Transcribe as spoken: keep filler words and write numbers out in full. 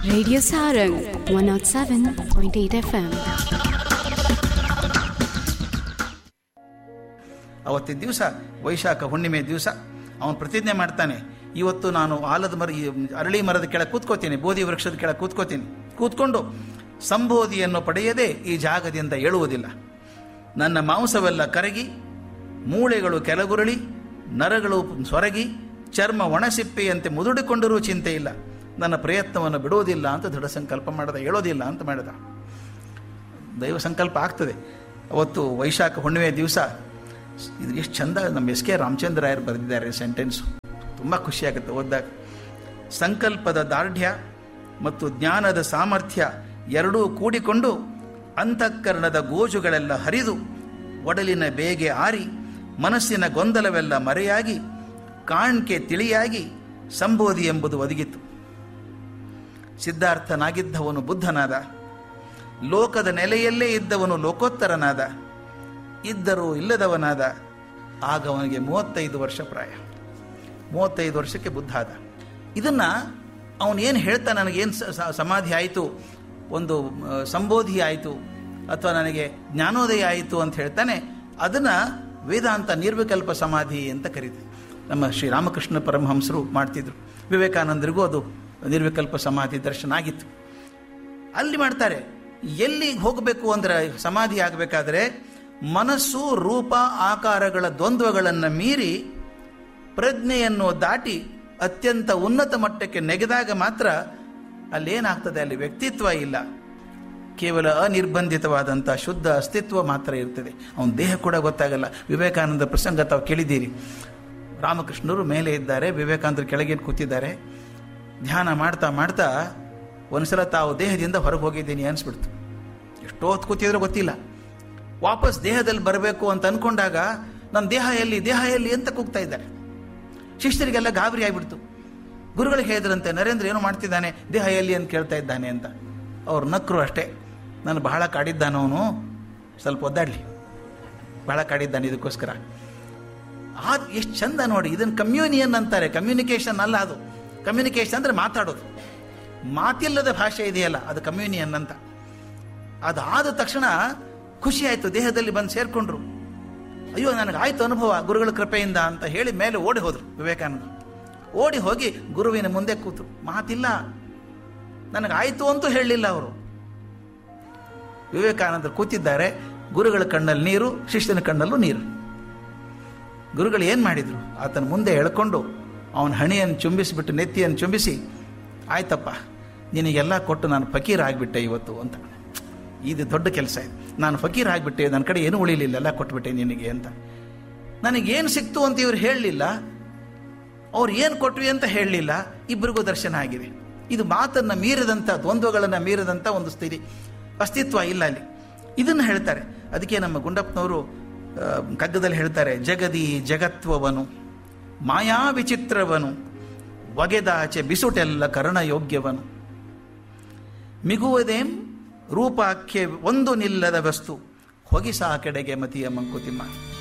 Radio Sarang one oh seven point eight F M. ಅವತ್ತಿನ ದಿವಸ ವೈಶಾಖ ಹುಣ್ಣಿಮೆ ದಿವಸ ಅವನು ಪ್ರತಿಜ್ಞೆ ಮಾಡ್ತಾನೆ, ಇವತ್ತು ನಾನು ಆಲದ ಮರ ಅರಳಿ ಮರದ ಕೆಳಗೆ ಕೂತ್ಕೋತೀನಿ, ಬೋಧಿ ವೃಕ್ಷದ ಕೆಳಗೆ ಕೂತ್ಕೋತೀನಿ, ಕೂತ್ಕೊಂಡು ಸಂಬೋಧಿಯನ್ನು ಪಡೆಯದೆ ಈ ಜಾಗದಿಂದ ಏಳುವುದಿಲ್ಲ. ನನ್ನ ಮಾಂಸವೆಲ್ಲ ಕರಗಿ, ಮೂಳೆಗಳು ಕೆಳಗುರುಳಿ, ನರಗಳು ಸೊರಗಿ, ಚರ್ಮ ಒಣಸಿಪ್ಪೆಯಂತೆ ಮುದುಡಿಕೊಂಡರೂ ಚಿಂತೆ ಇಲ್ಲ, ನನ್ನ ಪ್ರಯತ್ನವನ್ನು ಬಿಡುವುದಿಲ್ಲ ಅಂತ ದೃಢ ಸಂಕಲ್ಪ ಮಾಡಿದ, ಹೇಳೋದಿಲ್ಲ ಅಂತ ಮಾಡಿದ. ದೈವ ಸಂಕಲ್ಪ ಆಗ್ತದೆ. ಅವತ್ತು ವೈಶಾಖ ಹುಣ್ಣಿಮೆ ದಿವಸ ಇದು ಎಷ್ಟು ಚಂದ ನಮ್ಮ ಎಸ್ ಕೆ ರಾಮಚಂದ್ರಾಯರು ಬರೆದಿದ್ದಾರೆ ಸೆಂಟೆನ್ಸು, ತುಂಬ ಖುಷಿಯಾಗುತ್ತೆ ಓದಿದಾಗ. ಸಂಕಲ್ಪದ ದಾರ್ಢ್ಯ ಮತ್ತು ಜ್ಞಾನದ ಸಾಮರ್ಥ್ಯ ಎರಡೂ ಕೂಡಿಕೊಂಡು ಅಂತಃಕರಣದ ಗೋಜುಗಳೆಲ್ಲ ಹರಿದು, ಒಡಲಿನ ಬೇಗೆ ಆರಿ, ಮನಸ್ಸಿನ ಗೊಂದಲವೆಲ್ಲ ಮರೆಯಾಗಿ, ಕಾಣ್ಕೆ ತಿಳಿಯಾಗಿ ಸಂಬೋಧಿ ಎಂಬುದು ಒದಗಿತು. ಸಿದ್ಧಾರ್ಥನಾಗಿದ್ದವನು ಬುದ್ಧನಾದ, ಲೋಕದ ನೆಲೆಯಲ್ಲೇ ಇದ್ದವನು ಲೋಕೋತ್ತರನಾದ, ಇದ್ದರೂ ಇಲ್ಲದವನಾದ. ಆಗ ಅವನಿಗೆ ಮೂವತ್ತೈದು ವರ್ಷ ಪ್ರಾಯ. ಮೂವತ್ತೈದು ವರ್ಷಕ್ಕೆ ಬುದ್ಧ ಆದ. ಇದನ್ನು ಅವನೇನು ಹೇಳ್ತಾ, ನನಗೇನು ಸಮಾಧಿ ಆಯಿತು, ಒಂದು ಸಂಬೋಧಿ ಆಯಿತು, ಅಥವಾ ನನಗೆ ಜ್ಞಾನೋದಯ ಆಯಿತು ಅಂತ ಹೇಳ್ತಾನೆ, ಅದನ್ನು ವೇದಾಂತ ನಿರ್ವಿಕಲ್ಪ ಸಮಾಧಿ ಅಂತ ಕರೀತಾರೆ. ನಮ್ಮ ಶ್ರೀರಾಮಕೃಷ್ಣ ಪರಮಹಂಸರು ಮಾಡ್ತಿದ್ರು, ವಿವೇಕಾನಂದರಿಗೂ ಅದು ನಿರ್ವಿಕಲ್ಪ ಸಮಾಧಿ ದರ್ಶನ ಆಗಿತ್ತು. ಅಲ್ಲಿ ಮಾಡ್ತಾರೆ. ಎಲ್ಲಿಗೆ ಹೋಗಬೇಕು ಅಂದರೆ ಸಮಾಧಿ ಆಗಬೇಕಾದ್ರೆ ಮನಸ್ಸು ರೂಪ ಆಕಾರಗಳ ದ್ವಂದ್ವಗಳನ್ನು ಮೀರಿ ಪ್ರಜ್ಞೆಯನ್ನು ದಾಟಿ ಅತ್ಯಂತ ಉನ್ನತ ಮಟ್ಟಕ್ಕೆ ನೆಗೆದಾಗ ಮಾತ್ರ ಅಲ್ಲೇನಾಗ್ತದೆ, ಅಲ್ಲಿ ವ್ಯಕ್ತಿತ್ವ ಇಲ್ಲ, ಕೇವಲ ಅನಿರ್ಬಂಧಿತವಾದಂಥ ಶುದ್ಧ ಅಸ್ತಿತ್ವ ಮಾತ್ರ ಇರ್ತದೆ. ಅವನ ದೇಹ ಕೂಡ ಗೊತ್ತಾಗಲ್ಲ. ವಿವೇಕಾನಂದ ಪ್ರಸಂಗ ತಾವು ಕೇಳಿದ್ದೀರಿ. ರಾಮಕೃಷ್ಣರು ಮೇಲೆ ಇದ್ದಾರೆ, ವಿವೇಕಾನಂದರು ಕೆಳಗೆ ಕೂತಿದ್ದಾರೆ. ಧ್ಯಾನ ಮಾಡ್ತಾ ಮಾಡ್ತಾ ಒಂದ್ಸಲ ತಾವು ದೇಹದಿಂದ ಹೊರಗೆ ಹೋಗಿದ್ದೀನಿ ಅನಿಸ್ಬಿಡ್ತು. ಎಷ್ಟೋ ಹೊತ್ತು ಕೂತಿದ್ರು ಗೊತ್ತಿಲ್ಲ. ವಾಪಸ್ ದೇಹದಲ್ಲಿ ಬರಬೇಕು ಅಂತ ಅಂದ್ಕೊಂಡಾಗ ನನ್ನ ದೇಹ ಎಲ್ಲಿ ದೇಹ ಎಲ್ಲಿ ಅಂತ ಕೂಗ್ತಾ ಇದ್ದಾರೆ. ಶಿಷ್ಯರಿಗೆಲ್ಲ ಗಾಬರಿ ಆಗಿಬಿಡ್ತು. ಗುರುಗಳಿಗೆ ಹೇಳಿದ್ರಂತೆ, ನರೇಂದ್ರ ಏನೋ ಮಾಡ್ತಿದ್ದಾನೆ, ದೇಹ ಎಲ್ಲಿ ಅಂತ ಕೇಳ್ತಾ ಇದ್ದಾನೆ ಅಂತ. ಅವ್ರು ನಕ್ಕರು ಅಷ್ಟೇ. ನಾನು ಬಹಳ ಕಾಡಿದ್ದಾನವನು, ಸ್ವಲ್ಪ ಒದ್ದಾಡಲಿ, ಬಹಳ ಕಾಡಿದ್ದಾನೆ ಇದಕ್ಕೋಸ್ಕರ. ಆ ಎಷ್ಟು ಚಂದ ನೋಡಿ. ಇದನ್ನು ಕಮ್ಯೂನಿಯನ್ ಅಂತಾರೆ. ಕಮ್ಯುನಿಕೇಷನ್ ಅಲ್ಲ ಅದು. ಕಮ್ಯುನಿಕೇಷನ್ ಅಂದರೆ ಮಾತಾಡೋದು. ಮಾತಿಲ್ಲದ ಭಾಷೆ ಇದೆಯಲ್ಲ, ಅದು ಕಮ್ಯೂನಿಯನ್ ಅಂತ. ಅದಾದ ತಕ್ಷಣ ಖುಷಿ ಆಯಿತು, ದೇಹದಲ್ಲಿ ಬಂದು ಸೇರಿಕೊಂಡ್ರು. ಅಯ್ಯೋ ನನಗಾಯ್ತು ಅನುಭವ ಗುರುಗಳ ಕೃಪೆಯಿಂದ ಅಂತ ಹೇಳಿ ಮೇಲೆ ಓಡಿ ಹೋದರು ವಿವೇಕಾನಂದ. ಓಡಿ ಹೋಗಿ ಗುರುವಿನ ಮುಂದೆ ಕೂತು, ಮಾತಿಲ್ಲ, ನನಗಾಯ್ತು ಅಂತೂ ಹೇಳಲಿಲ್ಲ ಅವರು. ವಿವೇಕಾನಂದರು ಕೂತಿದ್ದಾರೆ. ಗುರುಗಳ ಕಣ್ಣಲ್ಲಿ ನೀರು, ಶಿಷ್ಯನ ಕಣ್ಣಲ್ಲೂ ನೀರು. ಗುರುಗಳು ಏನು ಮಾಡಿದರು, ಆತನ ಮುಂದೆ ಎಳ್ಕೊಂಡು ಅವನ ಹಣೆಯನ್ನು ಚುಂಬಿಸಿಬಿಟ್ಟು, ನೆತ್ತಿಯನ್ನು ಚುಂಬಿಸಿ, ಆಯ್ತಪ್ಪ ನಿನಗೆಲ್ಲ ಕೊಟ್ಟು ನಾನು ಫಕೀರ್ ಆಗಿಬಿಟ್ಟೆ ಇವತ್ತು ಅಂತ. ಇದು ದೊಡ್ಡ ಕೆಲಸ ಇದು. ನಾನು ಫಕೀರ್ ಆಗಿಬಿಟ್ಟೆ, ನನ್ನ ಕಡೆ ಏನೂ ಉಳಿಲಿಲ್ಲ, ಎಲ್ಲ ಕೊಟ್ಬಿಟ್ಟೆ ನಿನಗೆ ಅಂತ. ನನಗೇನು ಸಿಕ್ತು ಅಂತ ಇವ್ರು ಹೇಳಲಿಲ್ಲ, ಅವ್ರು ಏನು ಕೊಟ್ವಿ ಅಂತ ಹೇಳಲಿಲ್ಲ. ಇಬ್ಬರಿಗೂ ದರ್ಶನ ಆಗಿದೆ. ಇದು ಮಾತನ್ನು ಮೀರಿದಂಥ, ದ್ವಂದ್ವಗಳನ್ನು ಮೀರಿದಂಥ ಒಂದು ಸ್ಥಿತಿ, ಅಸ್ತಿತ್ವ ಇಲ್ಲ ಅಲ್ಲಿ. ಇದನ್ನು ಹೇಳ್ತಾರೆ. ಅದಕ್ಕೆ ನಮ್ಮ ಗುಂಡಪ್ಪನವರು ಕಗ್ಗದಲ್ಲಿ ಹೇಳ್ತಾರೆ, ಜಗದಿ ಜಗತ್ವವನು ಮಾಯಾ ವಿಚಿತ್ರವನು, ಒಗೆದಾಚೆ ಬಿಸುಟೆಲ್ಲ ಕರ್ಣಯೋಗ್ಯವನು, ಮಿಗುವುದೇಂ ರೂಪಾಖ್ಯೆ ಒಂದು ನಿಲ್ಲದ ವಸ್ತು, ಹೊಗಿಸಾ ಕೆಡೆಗೆ ಮತಿಯ ಮಂಕುತಿಮ್ಮ.